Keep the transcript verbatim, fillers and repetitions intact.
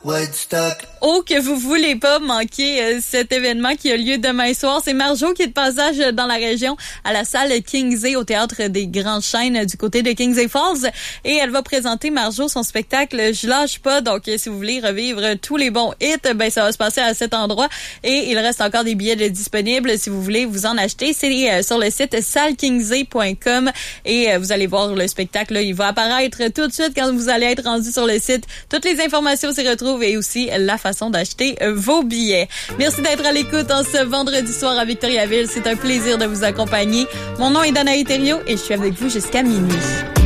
Woodstock. Oh, que vous voulez pas manquer euh, cet événement qui a lieu demain soir. C'est Marjo qui est de passage dans la région à la salle Kingsey au Théâtre des Grandes Chaînes du côté de Kingsey Falls. Et elle va présenter, Marjo, son spectacle Je lâche pas. Donc, si vous voulez revivre tous les bons hits, ben ça va se passer à cet endroit. Et il reste encore des billets de disponibles si vous voulez vous en acheter. C'est euh, sur le site salle kingsey point com et euh, vous allez voir le spectacle. Là, il va apparaître tout de suite quand vous allez être rendu sur le site. Toutes les informations s'y retrouvent et aussi la façon d'acheter vos billets. Merci d'être à l'écoute en ce vendredi soir à Victoriaville. C'est un plaisir de vous accompagner. Mon nom est Danaï Thériault et je suis avec vous jusqu'à minuit.